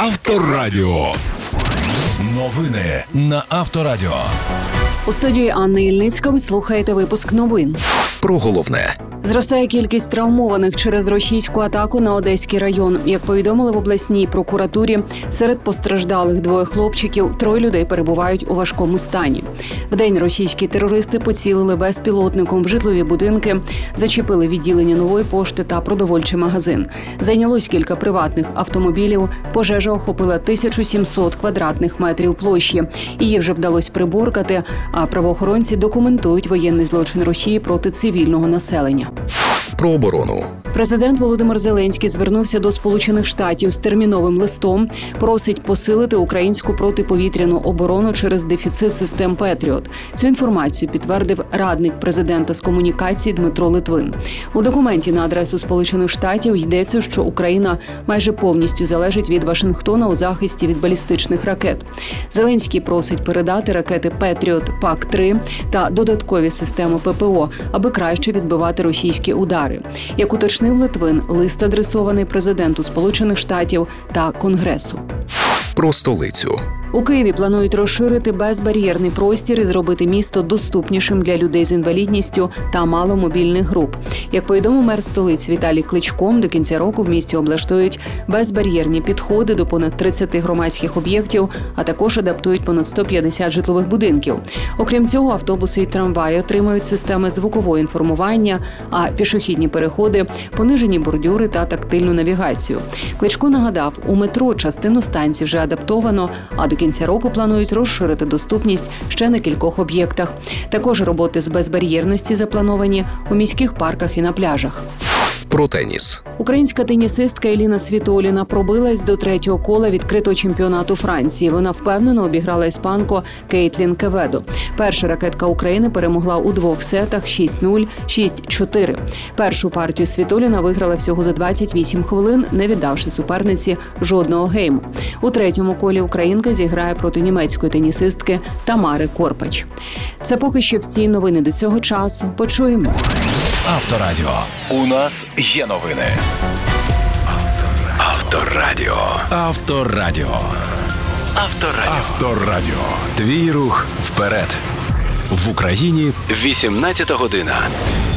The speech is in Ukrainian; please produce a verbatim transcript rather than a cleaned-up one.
Авторадіо. Новини на Авторадіо. У студії Анна Ільницька ви слухаєте випуск новин. Про головне. Зростає кількість травмованих через російську атаку на Одеський район. Як повідомили в обласній прокуратурі, серед постраждалих двоє хлопчиків, троє людей перебувають у важкому стані. Вдень російські терористи поцілили безпілотником в житлові будинки, зачепили відділення Нової пошти та продовольчий магазин. Зайнялось кілька приватних автомобілів, пожежа охопила тисячу сімсот квадратних метрів площі. Її вже вдалося приборкати, а правоохоронці документують воєнний злочин Росії проти цивільного населення. Про оборону. Президент Володимир Зеленський звернувся до Сполучених Штатів з терміновим листом, просить посилити українську протиповітряну оборону через дефіцит систем «Петріот». Цю інформацію підтвердив радник президента з комунікації Дмитро Литвин. У документі на адресу Сполучених Штатів йдеться, що Україна майже повністю залежить від Вашингтона у захисті від балістичних ракет. Зеленський просить передати ракети «Петріот», пак три та додаткові системи ППО, аби краще відбивати російські удари. Як уточнив Литвин, лист адресований президенту Сполучених Штатів та Конгресу. Про столицю. У Києві планують розширити безбар'єрний простір і зробити місто доступнішим для людей з інвалідністю та маломобільних груп. Як повідомив мер столиці Віталій Кличко, до кінця року в місті облаштують безбар'єрні підходи до понад тридцяти громадських об'єктів, а також адаптують понад сто п'ятдесят житлових будинків. Окрім цього, автобуси і трамваї отримають системи звукового інформування, а пішохідні переходи – понижені бордюри та тактильну навігацію. Кличко нагадав, у метро частину станцій вже адаптовано, а до кінця року планують розширити доступність ще на кількох об'єктах. Також роботи з безбар'єрності заплановані у міських парках і на пляжах. Про теніс. Українська тенісистка Еліна Світоліна пробилась до третього кола відкритого чемпіонату Франції. Вона впевнено обіграла іспанку Кейтлін Кеведо. Перша ракетка України перемогла у двох сетах шість нуль, шість чотири. Першу партію Світоліна виграла всього за двадцять вісім хвилин, не віддавши суперниці жодного гейму. У третьому колі українка зіграє проти німецької тенісистки Тамари Корпач. Це поки що всі новини до цього часу. Почуємось. Авторадіо. У нас є новини. Авторадіо. Авторадіо. Авторадіо. Авторадіо. Твій рух вперед. В Україні вісімнадцята година.